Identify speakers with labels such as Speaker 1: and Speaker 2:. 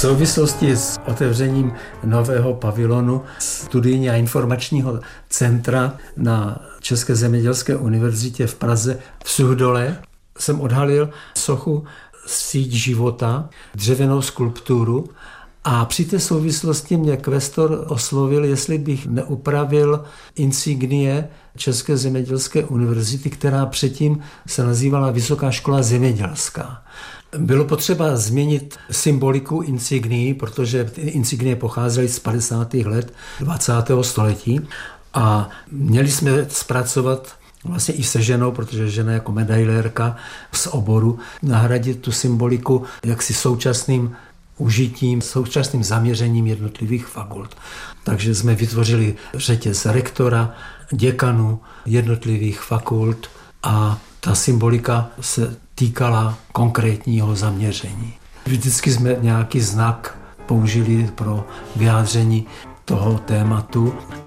Speaker 1: souvislosti s otevřením nového pavilonu studijní a informačního centra na České zemědělské univerzitě v Praze v Suchdole jsem odhalil sochu Síť života, dřevěnou skulpturu, a při té souvislosti mě kvestor oslovil, jestli bych neupravil insignie České zemědělské univerzity, která předtím se nazývala Vysoká škola zemědělská. Bylo potřeba změnit symboliku insignií, protože insignie pocházely z 50. let 20. století a měli jsme zpracovat vlastně i se ženou, protože žena jako medailérka z oboru, nahradit tu symboliku jaksi současným užitím, současným zaměřením jednotlivých fakult. Takže jsme vytvořili řetěz rektora, děkanů jednotlivých fakult a ta symbolika se týkala konkrétního zaměření. Vždycky jsme nějaký znak použili pro vyjádření toho tématu